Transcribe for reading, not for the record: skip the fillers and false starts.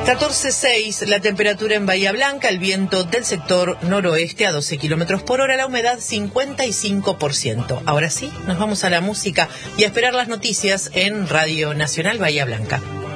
14,6 la temperatura en Bahía Blanca, el viento del sector noroeste a 12 kilómetros por hora, la humedad 55%. Ahora sí, nos vamos a la música y a esperar las noticias en Radio Nacional Bahía Blanca.